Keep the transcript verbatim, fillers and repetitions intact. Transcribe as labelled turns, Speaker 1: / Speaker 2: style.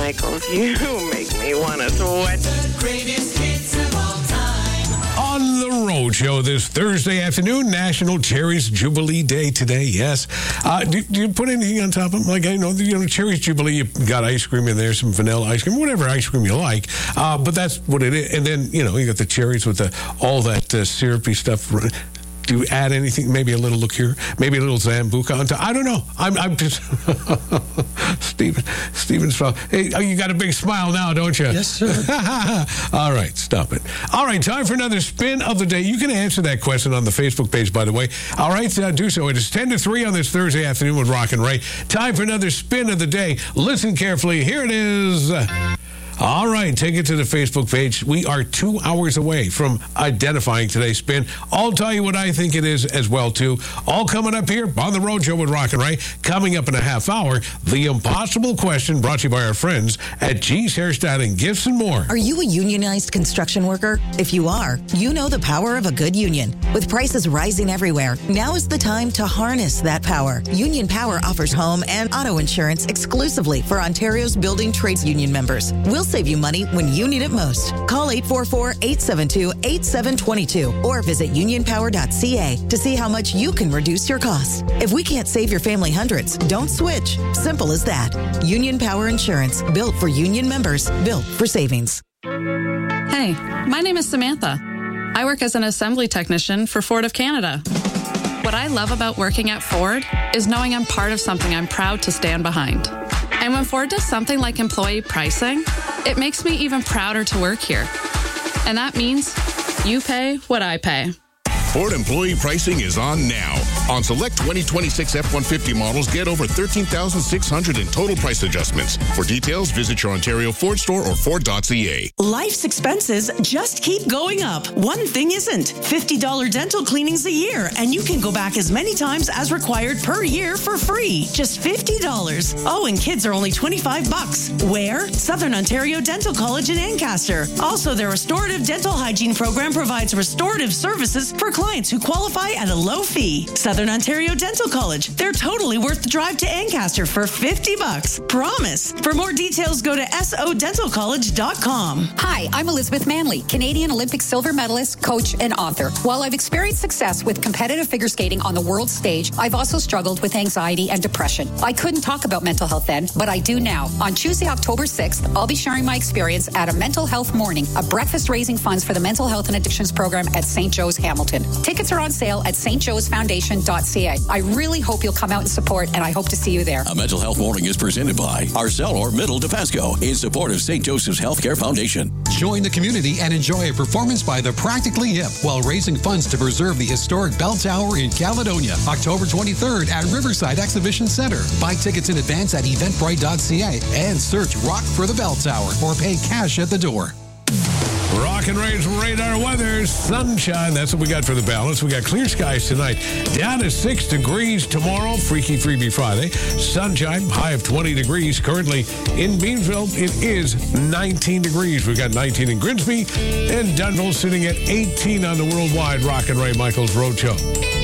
Speaker 1: Michaels. You make me want to sweat.
Speaker 2: The greatest hits of all time.
Speaker 3: On the Road Show this Thursday afternoon, National Cherries Jubilee Day today, yes. Uh, do, do you put anything on top of them? Like, I know, you know, Cherries Jubilee, you got ice cream in there, some vanilla ice cream, whatever ice cream you like. Uh, but that's what it is. And then, you know, you got the cherries with the all that uh, syrupy stuff. Do you add anything? Maybe a little liqueur? Maybe a little Zambuca on top? I don't know. I'm, I'm just... Steven, Steven's... Hey, oh, you got a big smile now, don't you?
Speaker 4: Yes, sir.
Speaker 3: All right, stop it. All right, time for another spin of the day. You can answer that question on the Facebook page, by the way. All right, uh, do so. It is ten to three on this Thursday afternoon with Rock and Ray. Time for another spin of the day. Listen carefully. Here it is. All right, take it to the Facebook page. We are two hours away from identifying today's spin. I'll tell you what I think it is as well, too. All coming up here on the Road Show with Rock and Ray. Coming up in a half hour, the impossible question brought to you by our friends at G's Hairstyling, Gifts, and more.
Speaker 5: Are you a unionized construction worker? If you are, you know the power of a good union. With prices rising everywhere, now is the time to harness that power. Union Power offers home and auto insurance exclusively for Ontario's building trades union members. We'll save you money when you need it most. Call eight four four, eight seven two, eight seven two two or visit union power dot c a to see how much you can reduce your costs. If we can't save your family hundreds, don't switch. Simple as that. Union Power Insurance, built for union members, built for savings.
Speaker 6: Hey, my name is Samantha. I work as an assembly technician for Ford of Canada. What I love about working at Ford is knowing I'm part of something I'm proud to stand behind. And when Ford does something like employee pricing, it makes me even prouder to work here. And that means you pay what I pay.
Speaker 7: Ford employee pricing is on now. On select twenty twenty-six F one fifty models, get over thirteen thousand six hundred dollars in total price adjustments. For details, visit your Ontario Ford store or Ford dot c a.
Speaker 8: Life's expenses just keep going up. One thing isn't. fifty dollars dental cleanings a year, and you can go back as many times as required per year for free. Just fifty dollars. Oh, and kids are only twenty-five bucks. Where? Southern Ontario Dental College in Ancaster. Also, their restorative dental hygiene program provides restorative services for clients who qualify at a low fee. Southern Ontario Dental College. They're totally worth the drive to Ancaster for fifty bucks. Promise. For more details, go to s o dental college dot com.
Speaker 9: Hi, I'm Elizabeth Manley, Canadian Olympic silver medalist, coach, and author. While I've experienced success with competitive figure skating on the world stage, I've also struggled with anxiety and depression. I couldn't talk about mental health then, but I do now. On Tuesday, October sixth, I'll be sharing my experience at a mental health morning, a breakfast raising funds for the mental health and addictions program at Saint Joe's Hamilton. Tickets are on sale at s t joes foundation dot c a. I really hope you'll come out and support, and I hope to see you there.
Speaker 10: A mental health morning is presented by Arcelor Middle Dofasco in support of Saint Joseph's Healthcare Foundation.
Speaker 11: Join the community and enjoy a performance by the Practically Hip while raising funds to preserve the historic Bell Tower in Caledonia, October twenty-third at Riverside Exhibition Center. Buy tickets in advance at eventbrite dot c a and search Rock for the Bell Tower or pay cash at the door.
Speaker 3: Rock and Ray's radar weather, sunshine. That's what we got for the balance. We got clear skies tonight. Down to six degrees tomorrow, Freaky Freebie Friday. Sunshine, high of twenty degrees. Currently in Beamsville, it is nineteen degrees. We got nineteen in Grimsby, and Dunville sitting at eighteen on the worldwide Rock and Ray Michaels Road Show.